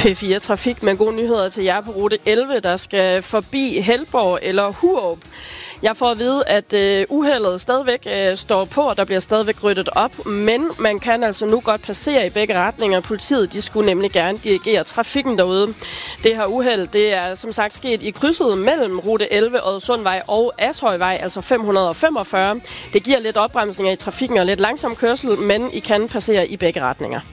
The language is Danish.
P4 Trafik med gode nyheder til jer på rute 11, der skal forbi Helborg eller Hurup. Jeg får at vide, at uheldet stadigvæk står på, og der bliver stadigvæk ryddet op, men man kan altså nu godt passere i begge retninger. Politiet de skulle nemlig gerne dirigere trafikken derude. Det her uheld, det er som sagt sket i krydset mellem rute 11, Oddesundvej og Ashøjvej, altså 545. Det giver lidt opbremsninger i trafikken og lidt langsom kørsel, men I kan passere i begge retninger.